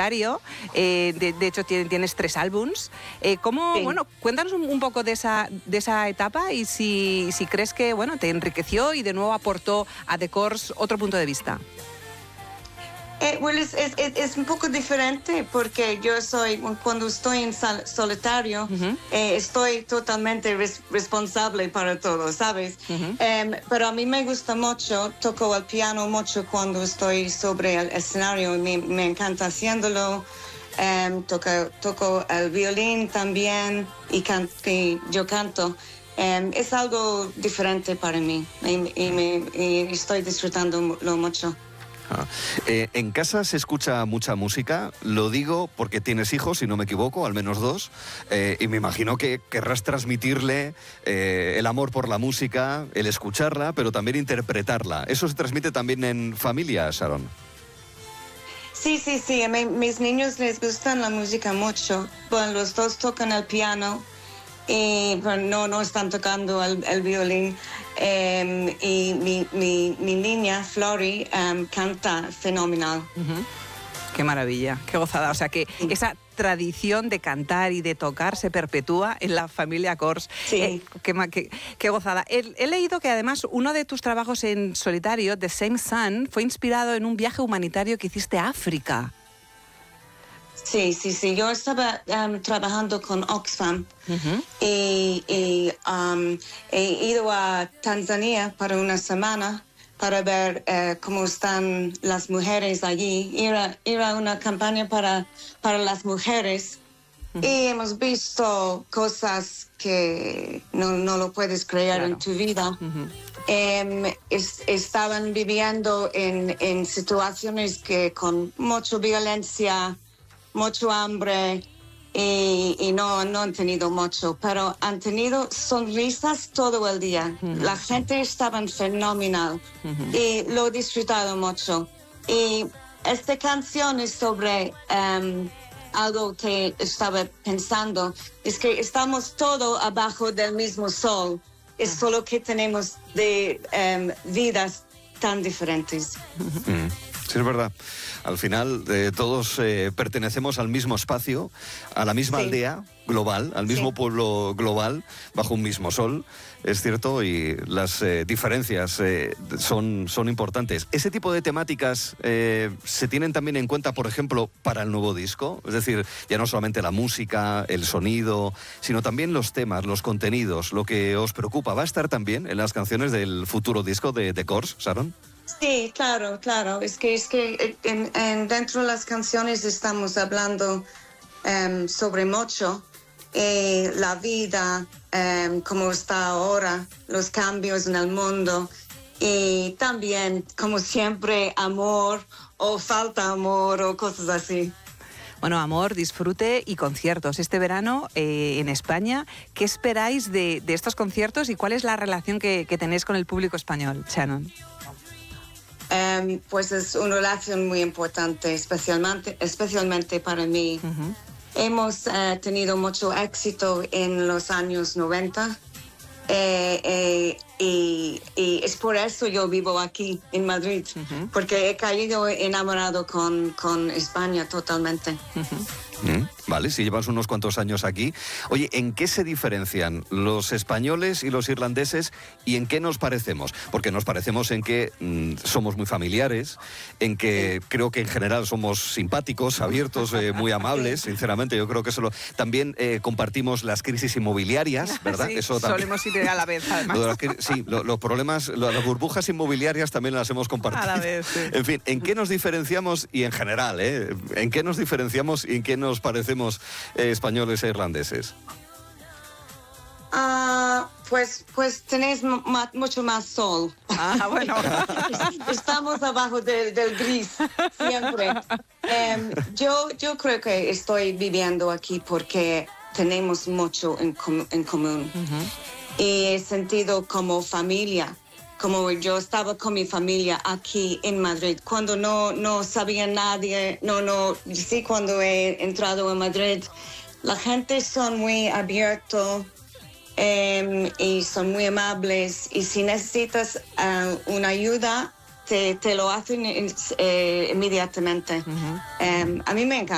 solitario. De hecho, tienes 3 álbums. ¿Cómo, Sí. bueno, cuéntanos un poco de esa etapa y si crees que, bueno, te enriqueció y de nuevo aportó a The Corrs otro punto de vista? Bueno, es un poco diferente porque cuando estoy en solitario, estoy totalmente responsable para todo, ¿sabes? Pero a mí me gusta mucho, toco el piano mucho cuando estoy sobre el escenario, me encanta haciéndolo. Toco el violín también y yo canto. Es algo diferente para mí y estoy disfrutándolo mucho. En casa se escucha mucha música, lo digo porque tienes hijos, si no me equivoco, al menos 2, y me imagino que querrás transmitirle el amor por la música, el escucharla, pero también interpretarla. ¿Eso se transmite también en familia, Sharon? Sí. Mis niños les gusta la música mucho. Bueno, los 2 tocan el piano y bueno, no están tocando el violín. Y mi niña, Flori, canta fenomenal. Qué maravilla, qué gozada. O sea que esa tradición de cantar y de tocar se perpetúa en la familia Corrs. Sí. Qué gozada. He leído que además uno de tus trabajos en solitario, The Same Sun, fue inspirado en un viaje humanitario que hiciste a África. Sí. Yo estaba trabajando con Oxfam y he ido a Tanzania para una semana para ver cómo están las mujeres allí. Era una campaña para las mujeres y hemos visto cosas que no lo puedes creer en tu vida. Estaban viviendo en situaciones con mucha violencia, mucho hambre y no han tenido mucho, pero han tenido sonrisas todo el día. La gente estaba fenomenal y lo he disfrutado mucho. Y esta canción es sobre algo que estaba pensando, es que estamos todos abajo del mismo sol, es solo que tenemos vidas tan diferentes. Sí, es verdad. Al final todos pertenecemos al mismo espacio, a la misma aldea global, al mismo pueblo global, bajo un mismo sol, es cierto, y las diferencias son importantes. ¿Ese tipo de temáticas se tienen también en cuenta, por ejemplo, para el nuevo disco? Es decir, ya no solamente la música, el sonido, sino también los temas, los contenidos, lo que os preocupa. ¿Va a estar también en las canciones del futuro disco de The Corrs, Sharon? Sí, claro. Es que dentro de las canciones estamos hablando sobre mucho, la vida, cómo está ahora, los cambios en el mundo y también, como siempre, amor o falta amor o cosas así. Bueno, amor, disfrute y conciertos. Este verano en España, ¿qué esperáis de estos conciertos y cuál es la relación que tenéis con el público español, Shannon? Pues es una relación muy importante, especialmente para mí. Hemos tenido mucho éxito en los años 90 y es por eso yo vivo aquí en Madrid, porque he caído enamorado con España totalmente. Vale, si llevas unos cuantos años aquí. Oye, ¿en qué se diferencian los españoles y los irlandeses y en qué nos parecemos? Porque nos parecemos en que somos muy familiares, en que creo que en general somos simpáticos, abiertos, muy amables, sinceramente. Yo creo que eso también compartimos las crisis inmobiliarias, ¿verdad? Sí, eso también. solemos ir a la vez, además. Sí, los problemas, las burbujas inmobiliarias también las hemos compartido. A la vez, sí. En fin, ¿en qué nos diferenciamos y en general, en qué nos diferenciamos y en qué nos parecemos españoles e irlandeses? Pues tenéis mucho más sol. Bueno. Estamos abajo del gris, siempre. Yo creo que estoy viviendo aquí porque tenemos mucho en común. Y he sentido como familia, como yo estaba con mi familia aquí en Madrid, cuando no sabía nadie, sí, cuando he entrado en Madrid, la gente son muy abiertos y son muy amables, y si necesitas una ayuda, te lo hacen inmediatamente. A mí me encanta.